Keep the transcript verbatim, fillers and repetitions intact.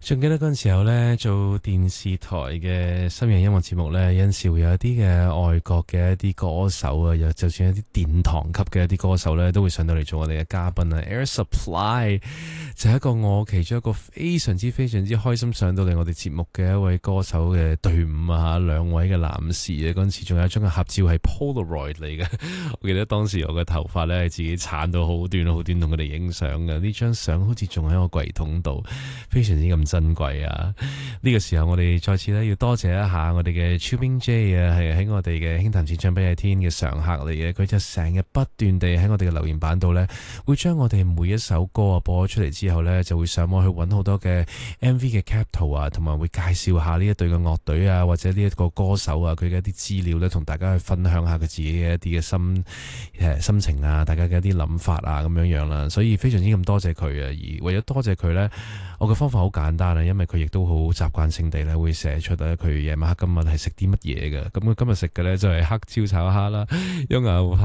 仲記得嗰陣時候咧，做電視台嘅深夜音樂節目咧，有陣時會有一啲嘅外國嘅一啲歌手啊，又就算一啲殿堂級嘅一啲歌手咧，都會上到嚟做我哋嘅嘉賓啊。Air Supply 就係一個我其中一個非常之非常之開心上到嚟我哋節目嘅一位歌手嘅隊伍啊，兩位嘅男士啊，嗰陣時仲有一張嘅合照係 Polaroid 嚟嘅。我記得當時我嘅頭髮咧係自己鏟到好短好短，同佢哋影相嘅。呢張相好似仲喺個櫃桶度，非常之咁珍貴啊！呢、這個時候我哋再次咧要多謝一下我哋嘅超兵 J 啊，係喺我哋嘅輕談淺唱俾你天嘅常客嚟嘅。佢就成日不斷地喺我哋嘅留言板度呢，會將我哋每一首歌啊播咗出嚟之後呢，就會上網去揾好多嘅 M V 嘅 cap 圖啊，同埋會介紹下呢一隊嘅樂隊啊，或者呢一個歌手啊，佢嘅一啲資料呢，同大家去分享下佢自己嘅一啲嘅心誒心情啊，大家嘅一啲諗法啊，咁樣樣啦。所以非常之咁多謝佢啊，而為咗多謝佢呢，我嘅方法好簡單啊，因為佢亦都好習慣性地咧會寫出咧佢夜晚黑今日係食啲乜嘢嘅。咁佢今日食嘅咧就係黑椒炒蝦啦，優牛